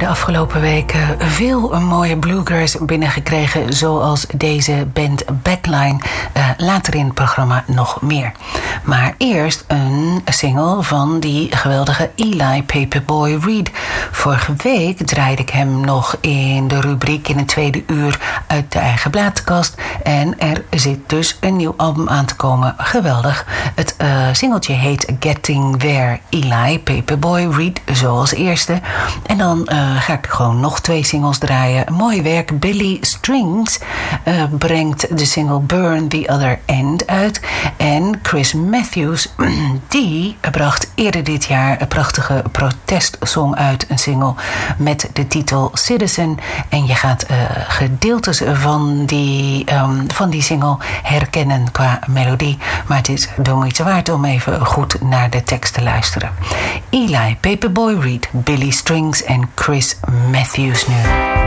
de afgelopen weken veel mooie bluegrass binnengekregen, zoals deze band Backline. Later in het programma nog meer. Maar eerst een single van die geweldige Eli Paperboy Reed. Vorige week draaide ik hem nog in de rubriek in het tweede uur uit de eigen platenkast. En er zit dus een nieuw album aan te komen. Geweldig. Het singeltje heet Getting There. Eli Paperboy Reed zoals eerste. En dan ga ik gewoon nog 2 singles draaien. Mooi werk. Billy Strings brengt de single Burn the Other End uit. En Chris Matthews, die bracht eerder dit jaar een prachtige protestsong uit. Een single met de titel Citizen. En je gaat gedeeltes van die single herkennen qua melodie. Maar het is de moeite waard om even goed naar de tekst te luisteren. Eli Paperboy Reed, Billy Strings en Chris Matthews nu.